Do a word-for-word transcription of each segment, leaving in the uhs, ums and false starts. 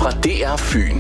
fra D R Fyn.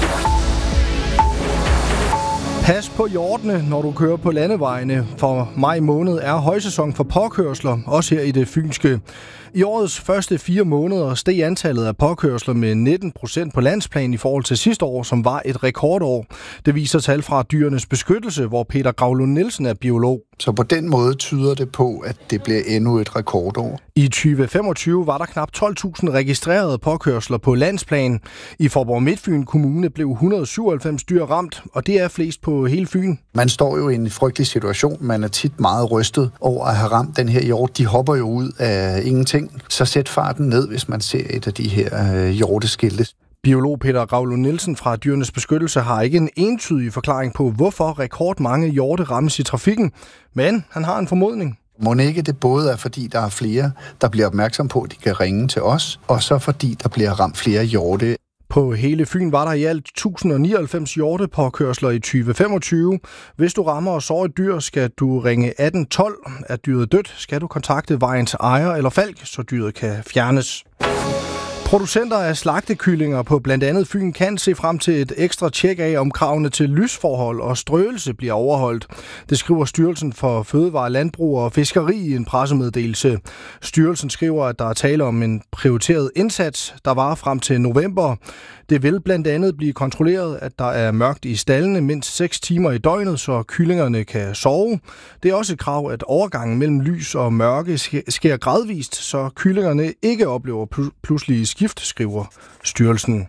Pas på hjortene, når du kører på landevejene. For maj måned er højsæson for påkørsler, også her i det fynske. I årets første fire måneder steg antallet af påkørsler med nitten procent på landsplan i forhold til sidste år, som var et rekordår. Det viser tal fra Dyrenes Beskyttelse, hvor Peter Gravlund Nielsen er biolog. Så på den måde tyder det på, at det bliver endnu et rekordår. I tyve femogtyve var der knap tolv tusind registrerede påkørsler på landsplan. I Faaborg Midtfyn Kommune blev et hundrede og syvoghalvfems dyr ramt, og det er flest på hele Fyn. Man står jo i en frygtelig situation. Man er tit meget rystet over at have ramt den her hjort. De hopper jo ud af ingenting. Så sæt farten ned, hvis man ser et af de her øh, hjorteskilte. Biolog Peter Gravlund Nielsen fra Dyrenes Beskyttelse har ikke en entydig forklaring på, hvorfor rekordmange hjorte rammes i trafikken, men han har en formodning. Må ikke det både er, fordi der er flere, der bliver opmærksom på, at de kan ringe til os, og så fordi der bliver ramt flere hjorte. På hele Fyn var der i alt et tusind og nioghalvfems hjortepåkørsler i tyve femogtyve. Hvis du rammer og sårer et dyr, skal du ringe atten tolv. Er dyret dødt, skal du kontakte vejens ejer eller falk, så dyret kan fjernes. Producenter af slagtekyllinger på blandt andet Fyn kan se frem til et ekstra tjek af, om kravene til lysforhold og strøelse bliver overholdt. Det skriver Styrelsen for Fødevare, Landbrug og Fiskeri i en pressemeddelelse. Styrelsen skriver, at der er tale om en prioriteret indsats, der varer frem til november. Det vil blandt andet blive kontrolleret, at der er mørkt i staldene mindst seks timer i døgnet, så kyllingerne kan sove. Det er også et krav, at overgangen mellem lys og mørke sker gradvist, så kyllingerne ikke oplever pludselige skift, skriver styrelsen.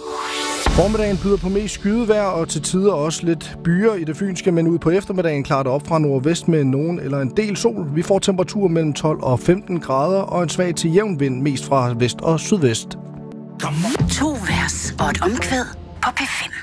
Formiddagen byder på mest skydevejr og til tider også lidt byer i det fynske, men ud på eftermiddagen klarer det op fra nordvest med nogen eller en del sol. Vi får temperaturer mellem tolv og femten grader og en svag til jævn vind mest fra vest og sydvest. To vers og et omkvæd på P fem.